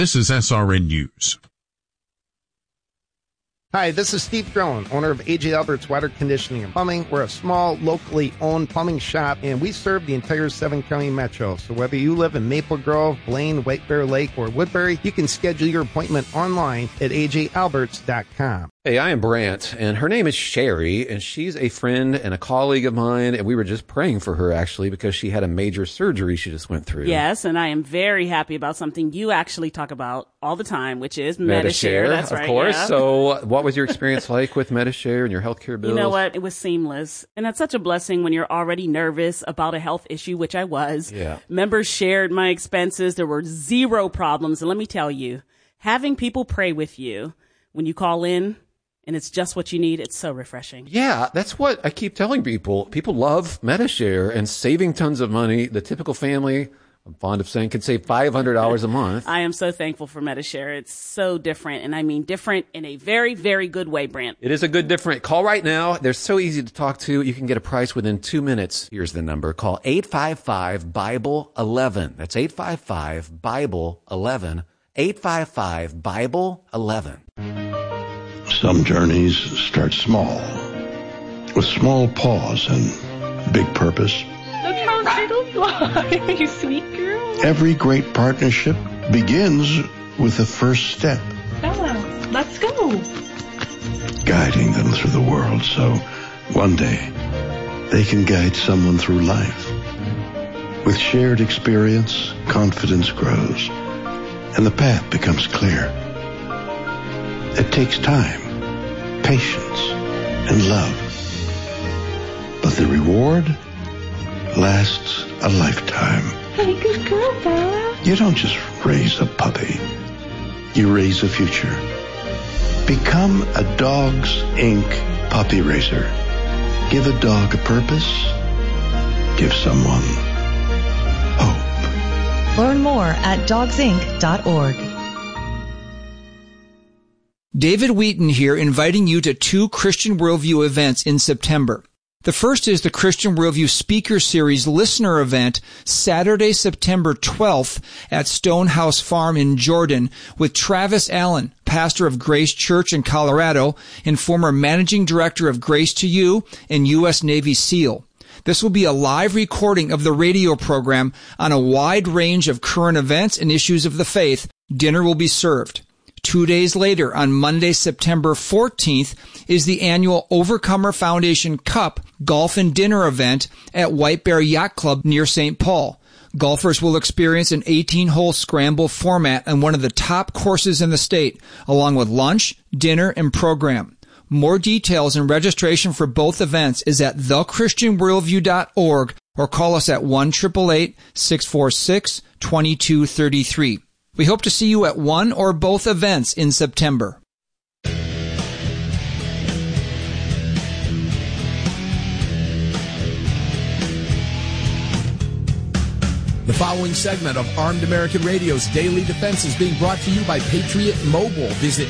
This is SRN News. Hi, this is Steve Drone, owner of A.J. Albert's Water Conditioning and Plumbing. We're a small, locally owned plumbing shop, and we serve the entire 7-county metro. So whether you live in Maple Grove, Blaine, White Bear Lake, or Woodbury, you can schedule your appointment online at ajalberts.com. Hey, I am Brant, and her name is Sherry, and she's a friend and a colleague of mine, and we were just praying for her, actually, because she had a major surgery she just went through. Yes, and I am very happy about something you actually talk about all the time, which is Medi-Share. That's right, of course. Yeah. So what was your experience like with Medi-Share and your healthcare bills? You know what? It was seamless. And that's such a blessing when you're already nervous about a health issue, which I was. Yeah. Members shared my expenses. There were zero problems. And let me tell you, having people pray with you when you call in, and it's just what you need, it's so refreshing. Yeah, that's what I keep telling people. People love Medi-Share and saving tons of money. The typical family, I'm fond of saying, can save $500 a month. I am so thankful for Medi-Share. It's so different, and I mean different in a very, very good way, Brant. It is a good different. Call right now. They're so easy to talk to. You can get a price within 2 minutes. Here's the number. Call 855-BIBLE-11. That's 855-BIBLE-11. 855-BIBLE-11. Some journeys start small, with small pause and big purpose. Look how turtles fly, you sweet girl. Every great partnership begins with the first step. Bella, let's go. Guiding them through the world so one day they can guide someone through life. With shared experience, confidence grows, and the path becomes clear. It takes time, patience, and love. But the reward lasts a lifetime. Hey, good girl, Bella. You don't just raise a puppy. You raise a future. Become a Dogs Inc. puppy raiser. Give a dog a purpose. Give someone hope. Learn more at dogsinc.org. David Wheaton here, inviting you to 2 Christian Worldview events in September. The first is the Christian Worldview Speaker Series Listener Event, Saturday, September 12th at Stonehouse Farm in Jordan with Travis Allen, pastor of Grace Church in Colorado and former managing director of Grace to You and U.S. Navy SEAL. This will be a live recording of the radio program on a wide range of current events and issues of the faith. Dinner will be served. 2 days later, on Monday, September 14th, is the annual Overcomer Foundation Cup Golf and Dinner event at White Bear Yacht Club near St. Paul. Golfers will experience an 18-hole scramble format on one of the top courses in the state, along with lunch, dinner, and program. More details and registration for both events is at thechristianworldview.org or call us at 1-888-646-2233. We hope to see you at one or both events in September. The following segment of Armed American Radio's Daily Defense is being brought to you by Patriot Mobile. Visit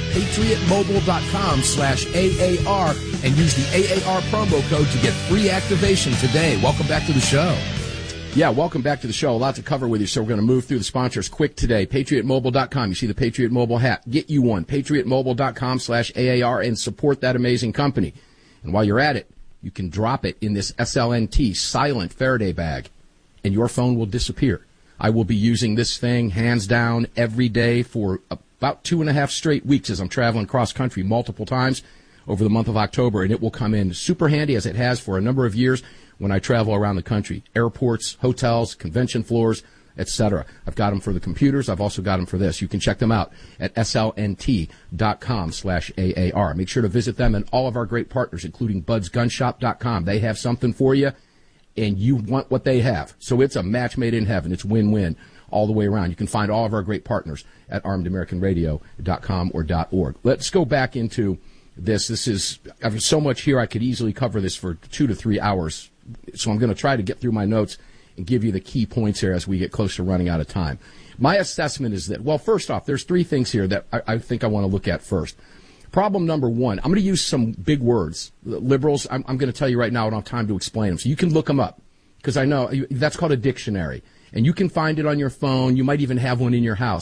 patriotmobile.com/AAR and use the AAR promo code to get free activation today. Welcome back to the show. Yeah, welcome back to the show. A lot to cover with you, so we're going to move through the sponsors quick today. PatriotMobile.com. You see the Patriot Mobile hat. Get you one. PatriotMobile.com/AAR and support that amazing company. And while you're at it, you can drop it in this SLNT silent Faraday bag, and your phone will disappear. I will be using this thing hands down every day for about 2.5 straight weeks as I'm traveling cross country multiple times over the month of October, and it will come in super handy as it has for a number of years when I travel around the country, airports, hotels, convention floors, etc. I've got them for the computers. I've also got them for this. You can check them out at slnt.com/AAR. Make sure to visit them and all of our great partners, including budsgunshop.com. They have something for you, and you want what they have. So it's a match made in heaven. It's win-win all the way around. You can find all of our great partners at armedamericanradio.com or .org. Let's go back into this. I've so much here, I could easily cover this for 2 to 3 hours. So I'm going to try to get through my notes and give you the key points here as we get close to running out of time. My assessment is that, well, first off, there's 3 things here that I think I want to look at first. Problem number 1, I'm going to use some big words. Liberals, I'm going to tell you right now, I don't have time to explain them. So you can look them up, because I know that's called a dictionary. And you can find it on your phone. You might even have one in your house.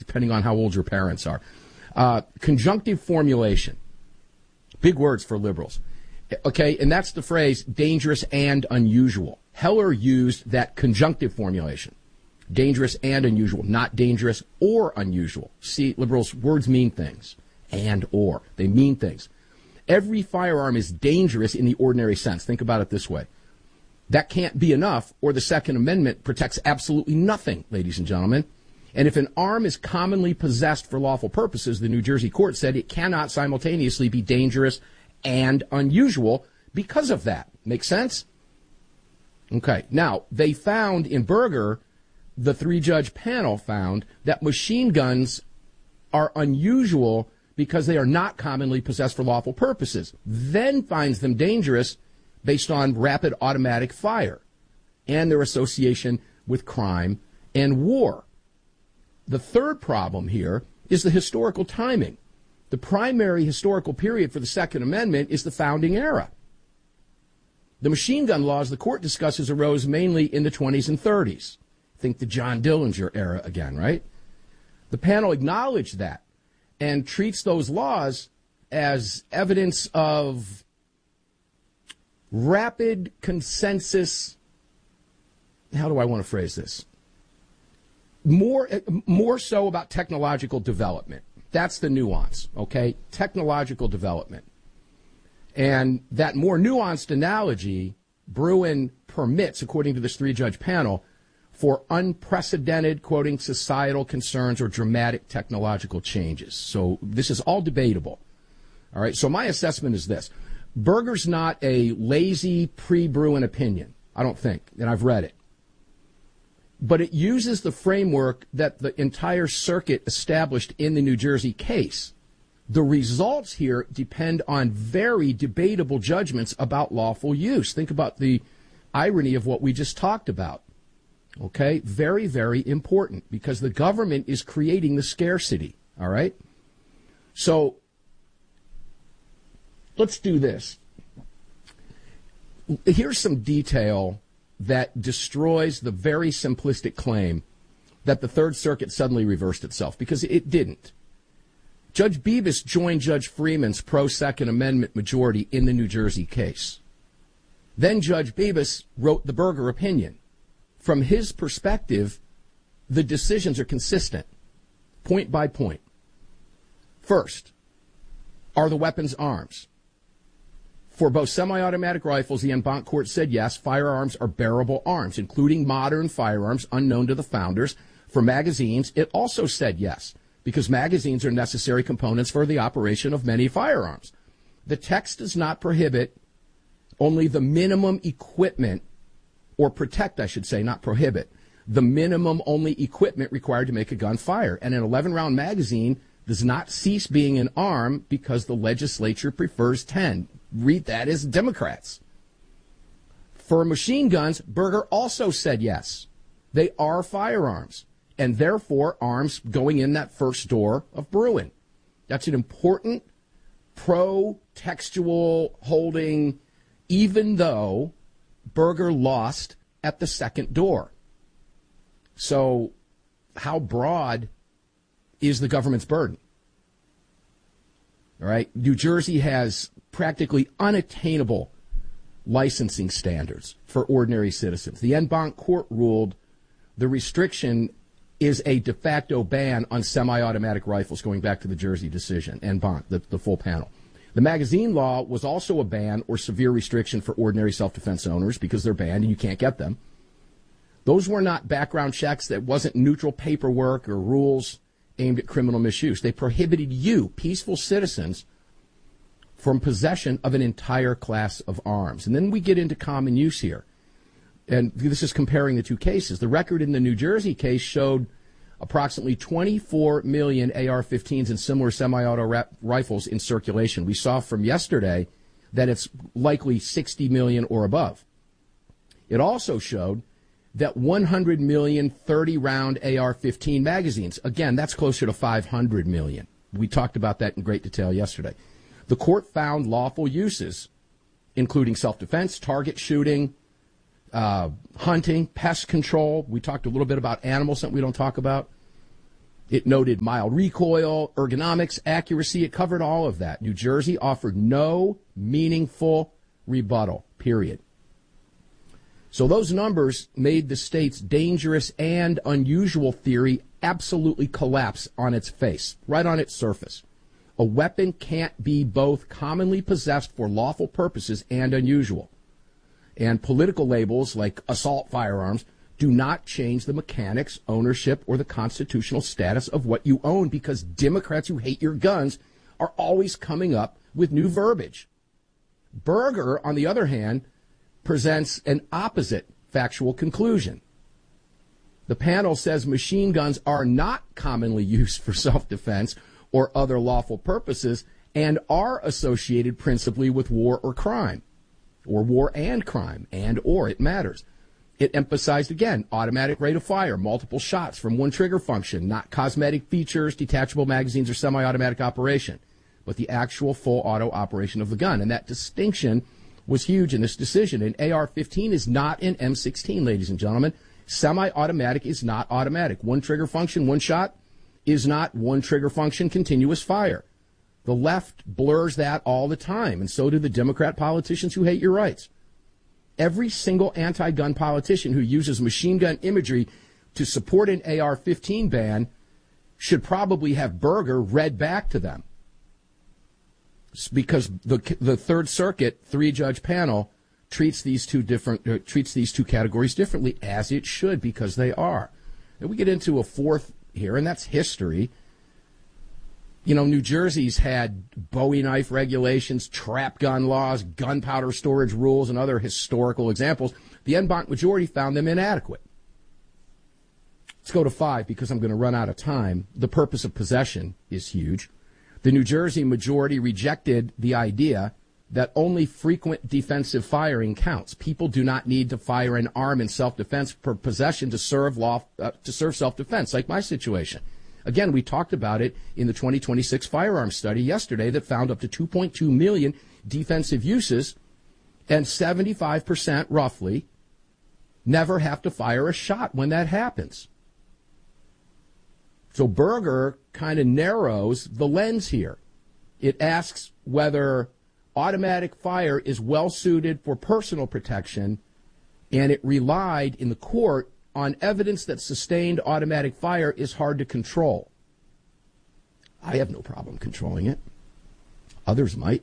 depending on how old your parents are. Conjunctive formulation. Big words for liberals. Okay, and that's the phrase dangerous and unusual. Heller used that conjunctive formulation. Dangerous and unusual, not dangerous or unusual. See, liberals, words mean things. And or. They mean things. Every firearm is dangerous in the ordinary sense. Think about it this way. That can't be enough, or the Second Amendment protects absolutely nothing, ladies and gentlemen. And if an arm is commonly possessed for lawful purposes, the New Jersey court said it cannot simultaneously be dangerous and unusual because of that. Make sense? Okay. Now, they found in Berger, the three-judge panel found that machine guns are unusual because they are not commonly possessed for lawful purposes, then finds them dangerous based on rapid automatic fire and their association with crime and war. The third problem here is the historical timing. The primary historical period for the Second Amendment is the founding era. The machine gun laws the court discusses arose mainly in the 20s and 30s. Think the John Dillinger era again, right? The panel acknowledged that and treats those laws as evidence of rapid consensus. How do I want to phrase this? More so about technological development. That's the nuance, okay? Technological development. And that more nuanced analogy, Bruen permits, according to this three-judge panel, for unprecedented, quoting, societal concerns or dramatic technological changes. So this is all debatable. All right, so my assessment is this. Berger's not a lazy pre-Bruen opinion, I don't think, and I've read it. But it uses the framework that the entire circuit established in the New Jersey case. The results here depend on very debatable judgments about lawful use. Think about the irony of what we just talked about. Okay? Very, very important because the government is creating the scarcity. All right? So let's do this. Here's some detail that destroys the very simplistic claim that the Third Circuit suddenly reversed itself, because it didn't. Judge Bibas joined Judge Freeman's pro-Second Amendment majority in the New Jersey case. Then Judge Bibas wrote the Berger opinion. From his perspective, the decisions are consistent, point by point. First, are the weapons arms? For both semi-automatic rifles, the en banc court said yes, firearms are bearable arms, including modern firearms unknown to the founders. For magazines, it also said yes, because magazines are necessary components for the operation of many firearms. The text does not prohibit, only the minimum equipment, or protect, I should say, not prohibit, the minimum only equipment required to make a gun fire. And an 11-round magazine does not cease being an arm because the legislature prefers 10. Read that as Democrats. For machine guns, Berger also said yes. They are firearms, and therefore arms going in that first door of Bruen. That's an important pro-textual holding, even though Berger lost at the second door. So how broad is the government's burden? All right, New Jersey has practically unattainable licensing standards for ordinary citizens. The en banc court ruled the restriction is a de facto ban on semi-automatic rifles, going back to the Jersey decision, en banc, the full panel. The magazine law was also a ban or severe restriction for ordinary self-defense owners because they're banned and you can't get them. Those were not background checks. That wasn't neutral paperwork or rules aimed at criminal misuse. They prohibited you, peaceful citizens, from possession of an entire class of arms. And then we get into common use here. And this is comparing the two cases. The record in the New Jersey case showed approximately 24 million AR-15s and similar semi-auto rifles in circulation. We saw from yesterday that it's likely 60 million or above. It also showed that 100 million 30-round AR-15 magazines. Again, that's closer to 500 million. We talked about that in great detail yesterday. The court found lawful uses, including self-defense, target shooting, hunting, pest control. We talked a little bit about animals that we don't talk about. It noted mild recoil, ergonomics, accuracy. It covered all of that. New Jersey offered no meaningful rebuttal, period. So those numbers made the state's dangerous and unusual theory absolutely collapse on its face, right on its surface. A weapon can't be both commonly possessed for lawful purposes and unusual. And political labels like assault firearms do not change the mechanics, ownership, or the constitutional status of what you own, because Democrats who hate your guns are always coming up with new verbiage. Berger, on the other hand, presents an opposite factual conclusion. The panel says machine guns are not commonly used for self-defense or other lawful purposes and are associated principally with war or crime, or war and crime, and/or it matters. It emphasized, again, automatic rate of fire, multiple shots from one trigger function, not cosmetic features, detachable magazines, or semi-automatic operation, but the actual full auto operation of the gun. And that distinction was huge in this decision. An AR-15 is not an M16, ladies and gentlemen. Semi-automatic is not automatic. One trigger function, one shot, is not one trigger function, continuous fire. The left blurs that all the time, and so do the Democrat politicians who hate your rights. Every single anti-gun politician who uses machine gun imagery to support an AR-15 ban should probably have Berger read back to them, because the Third Circuit three-judge panel treats these two categories differently, as it should, because they are. And we get into a fourth here, and that's history. You know, New Jersey's had Bowie knife regulations, trap gun laws, gunpowder storage rules, and other historical examples. The en banc majority found them inadequate. Let's go to 5, because I'm going to run out of time. The purpose of possession is huge. The New Jersey majority rejected the idea that only frequent defensive firing counts. People do not need to fire an arm in self-defense for possession to serve self-defense, like my situation. Again, we talked about it in the 2026 firearms study yesterday that found up to 2.2 million defensive uses, and 75% roughly never have to fire a shot when that happens. So Berger kind of narrows the lens here. It asks whether automatic fire is well suited for personal protection, and it relied in the court on evidence that sustained automatic fire is hard to control. I have no problem controlling it. Others might.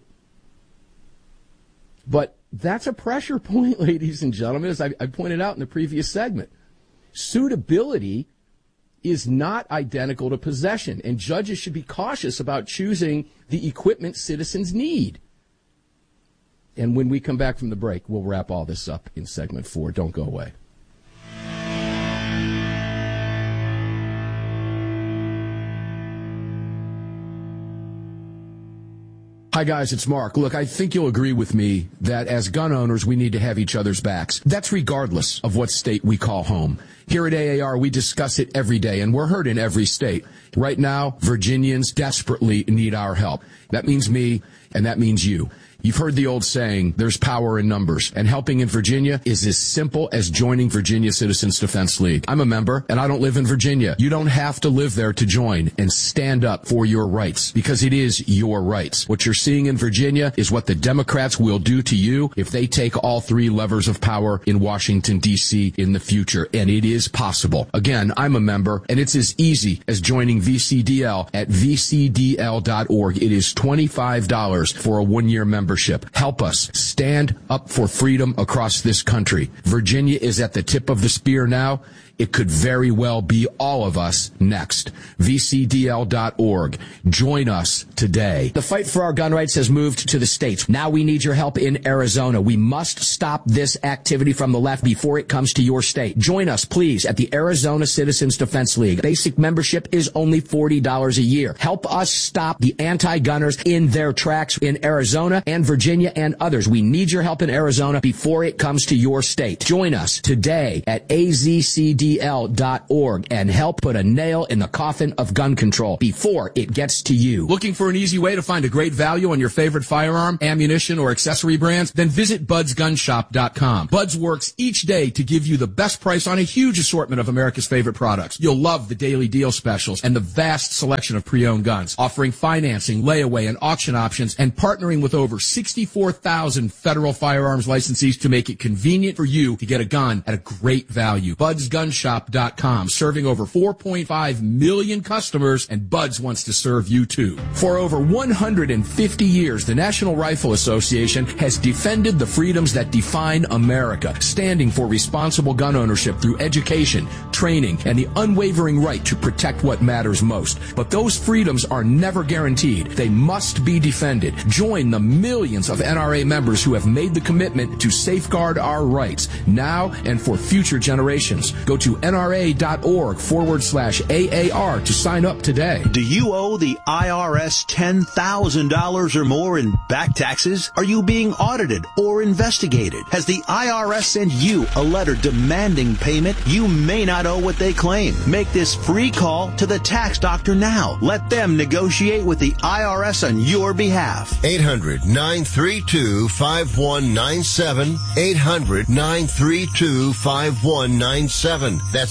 But that's a pressure point, ladies and gentlemen, as I pointed out in the previous segment. Suitability is not identical to possession, and judges should be cautious about choosing the equipment citizens need. And when we come back from the break, we'll wrap all this up in segment 4. Don't go away. Hi, guys, it's Mark. Look, I think you'll agree with me that as gun owners, we need to have each other's backs. That's regardless of what state we call home. Here at AAR, we discuss it every day, and we're heard in every state. Right now, Virginians desperately need our help. That means me, and that means you. You've heard the old saying, there's power in numbers, and helping in Virginia is as simple as joining Virginia Citizens Defense League. I'm a member, and I don't live in Virginia. You don't have to live there to join and stand up for your rights, because it is your rights. What you're seeing in Virginia is what the Democrats will do to you if they take all 3 levers of power in Washington, D.C. in the future, and it is possible. Again, I'm a member, and it's as easy as joining VCDL at vcdl.org. It is $25 for a 1-year membership. Help us stand up for freedom across this country. Virginia is at the tip of the spear now. It could very well be all of us next. VCDL.org. Join us today. The fight for our gun rights has moved to the states. Now we need your help in Arizona. We must stop this activity from the left before it comes to your state. Join us, please, at the Arizona Citizens Defense League. Basic membership is only $40 a year. Help us stop the anti-gunners in their tracks in Arizona and Virginia and others. We need your help in Arizona before it comes to your state. Join us today at AZCD BUDL.org and help put a nail in the coffin of gun control before it gets to you. Looking for an easy way to find a great value on your favorite firearm, ammunition, or accessory brands? Then visit BudsGunShop.com. Buds works each day to give you the best price on a huge assortment of America's favorite products. You'll love the daily deal specials and the vast selection of pre-owned guns, offering financing, layaway, and auction options, and partnering with over 64,000 federal firearms licensees to make it convenient for you to get a gun at a great value. BudsGunShop.com, serving over 4.5 million customers, and Buds wants to serve you too. For over 150 years, the National Rifle Association has defended the freedoms that define America, standing for responsible gun ownership through education, training, and the unwavering right to protect what matters most. But those freedoms are never guaranteed. They must be defended. Join the millions of NRA members who have made the commitment to safeguard our rights now and for future generations. Go to NRA.org/AAR to sign up today. Do you owe the IRS $10,000 or more in back taxes? Are you being audited or investigated? Has the IRS sent you a letter demanding payment? You may not owe what they claim. Make this free call to the tax doctor now. Let them negotiate with the IRS on your behalf. 800-932-5197. 800-932-5197. That's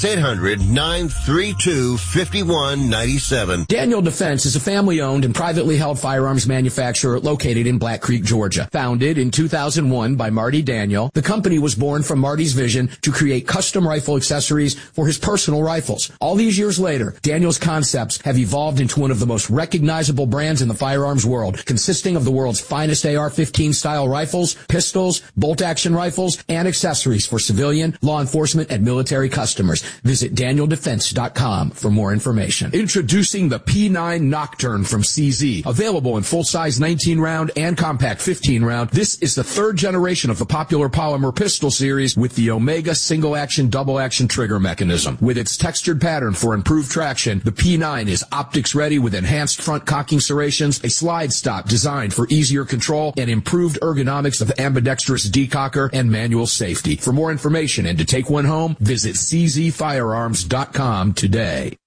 800-932-5197. Daniel Defense is a family-owned and privately held firearms manufacturer located in Black Creek, Georgia. Founded in 2001 by Marty Daniel, the company was born from Marty's vision to create custom rifle accessories for his personal rifles. All these years later, Daniel's concepts have evolved into one of the most recognizable brands in the firearms world, consisting of the world's finest AR-15 style rifles, pistols, bolt-action rifles, and accessories for civilian, law enforcement, and military customers. Visit DanielDefense.com for more information. Introducing the P9 Nocturne from CZ. Available in full-size 19-round and compact 15-round, this is the third generation of the popular polymer pistol series with the Omega single-action, double-action trigger mechanism. With its textured pattern for improved traction, the P9 is optics-ready with enhanced front cocking serrations, a slide stop designed for easier control, and improved ergonomics of ambidextrous decocker and manual safety. For more information and to take one home, visit czfirearms.com today.